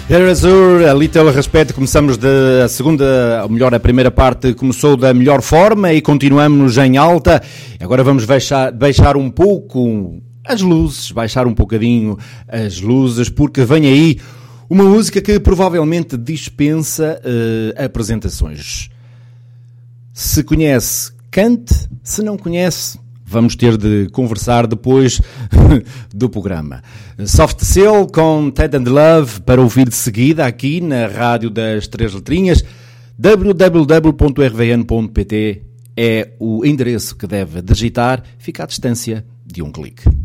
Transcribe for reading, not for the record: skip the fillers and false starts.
Air Azur, a Little Respect, começamos a segunda, ou melhor, a primeira parte começou da melhor forma e continuamos em alta. Agora vamos baixar um pouco as luzes, baixar um bocadinho as luzes, porque vem aí uma música que provavelmente dispensa apresentações. Se conhece, cante, se não conhece, vamos ter de conversar depois do programa. Soft Cell com Ted and Love para ouvir de seguida aqui na Rádio das Três Letrinhas. www.rvn.pt é o endereço que deve digitar, fica à distância de um clique.